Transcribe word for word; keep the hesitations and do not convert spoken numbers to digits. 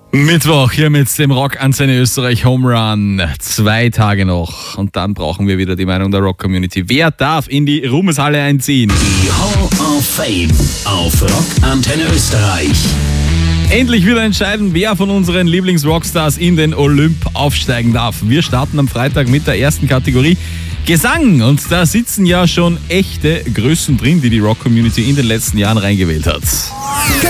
Mittwoch hier mit dem Rock-Antenne Österreich Home Run. Zwei Tage noch und dann brauchen wir wieder die Meinung der Rock-Community. Wer darf in die Ruhmeshalle einziehen? Die Hall of Fame auf Rock-Antenne Österreich. Endlich wieder entscheiden, wer von unseren Lieblings-Rockstars in den Olymp aufsteigen darf. Wir starten am Freitag mit der ersten Kategorie Gesang. Und da sitzen ja schon echte Größen drin, die die Rock-Community in den letzten Jahren reingewählt hat.